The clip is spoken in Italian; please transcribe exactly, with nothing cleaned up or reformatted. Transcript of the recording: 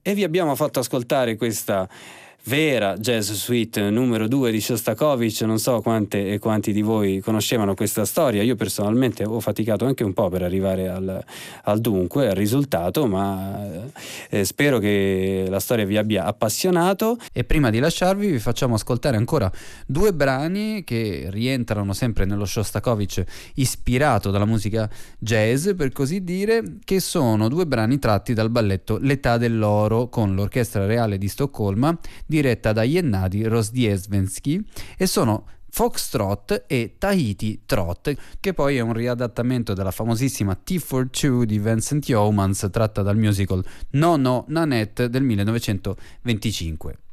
e vi abbiamo fatto ascoltare questa vera jazz suite numero due di Shostakovich. Non so quante e quanti di voi conoscevano questa storia. Io personalmente ho faticato anche un po' per arrivare al, al dunque, al risultato, ma eh, spero che la storia vi abbia appassionato. E prima di lasciarvi vi facciamo ascoltare ancora due brani che rientrano sempre nello Shostakovich ispirato dalla musica jazz, per così dire, che sono due brani tratti dal balletto L'età dell'oro con l'Orchestra Reale di Stoccolma, diretta da Gennady Rozhdestvensky, e sono Foxtrot e Tahiti Trot, che poi è un riadattamento della famosissima T for Two di Vincent Youmans, tratta dal musical No No Nanette del millenovecentoventicinque.